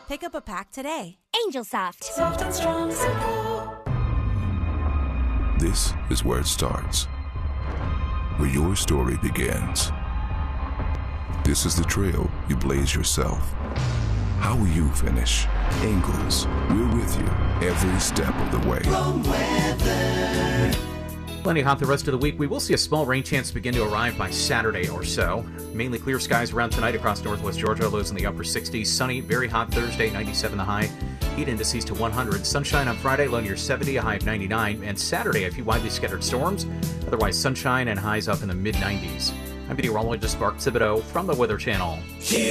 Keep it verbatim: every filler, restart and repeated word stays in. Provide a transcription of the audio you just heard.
Pick up a pack today. Angel Soft. Soft and strong, simple. This is where it starts, where your story begins. This is the trail you blaze yourself. How will you finish? Ingles, we're with you every step of the way. Wrong weather. Plenty hot the rest of the week. We will see a small rain chance begin to arrive by Saturday or so. Mainly clear skies around tonight across northwest Georgia. Lows in the upper sixties. Sunny, very hot Thursday, ninety-seven the high. Heat indices to one hundred. Sunshine on Friday, low near seventy, a high of ninety-nine. And Saturday, a few widely scattered storms. Otherwise, sunshine and highs up in the mid nineties. I'm meteorologist Mark Thibodeau from the Weather Channel.